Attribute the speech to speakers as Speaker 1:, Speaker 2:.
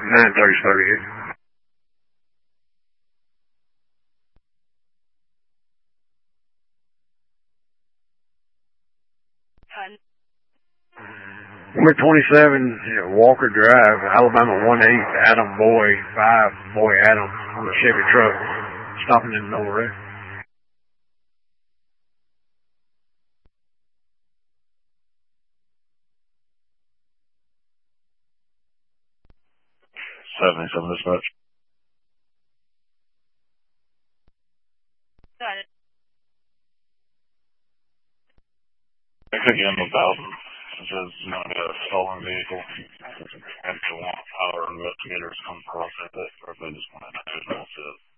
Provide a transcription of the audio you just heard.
Speaker 1: 930 We're 27 Walker Drive, Alabama 1-8, Adam Boy 5, Boy Adam on a Chevy truck, stopping in the middle of the road.
Speaker 2: Seven dispatch.
Speaker 3: Got it.
Speaker 2: I could get in 1,000. It says not a stolen vehicle. And if they want our investigators come process it, or if they just want to know, that's it.